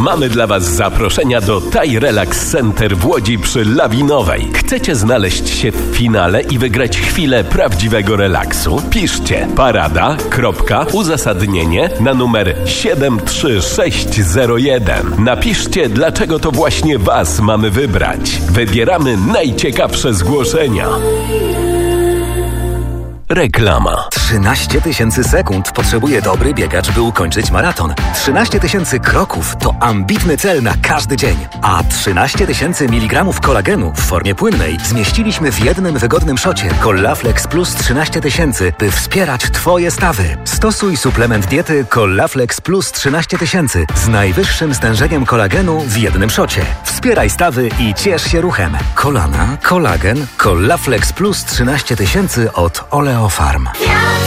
Mamy dla Was zaproszenia do Thai Relax Center w Łodzi przy Lawinowej. Chcecie znaleźć się w finale i wygrać chwilę prawdziwego relaksu? Piszcie parada.uzasadnienie na numer 73601. Napiszcie, dlaczego to właśnie Was mamy wybrać. Wybieramy najciekawsze zgłoszenia. Reklama. 13 000 sekund potrzebuje dobry biegacz, by ukończyć maraton. 13 000 kroków to ambitny cel na każdy dzień. A 13 000 mg kolagenu w formie płynnej zmieściliśmy w jednym wygodnym szocie. Collaflex Plus 13 000, by wspierać Twoje stawy. Stosuj suplement diety Collaflex Plus 13 000 z najwyższym stężeniem kolagenu w jednym szocie. Wspieraj stawy i ciesz się ruchem. Kolana, kolagen, Collaflex Plus 13 000 od Oleofarm.